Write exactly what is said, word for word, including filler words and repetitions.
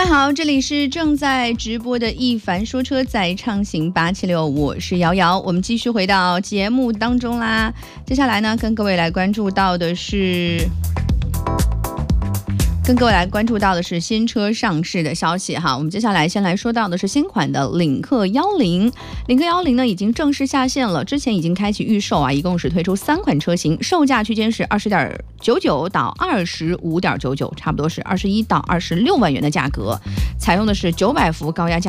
好，这里是正在直播的一凡说车载畅行八七六，我是瑶瑶，我们继续回到节目当中啦。接下来呢，跟各位来关注到的是。跟各位来关注到的是新车上市的消息哈，我们接下来先来说到的是新款的领克幺零，领克幺零呢已经正式下线了，之前已经开启预售啊，一共是推出三款车型，售价区间是二十点九九到二十五点九九，差不多是二十一到二十六万元的价格，采用的是九百伏高压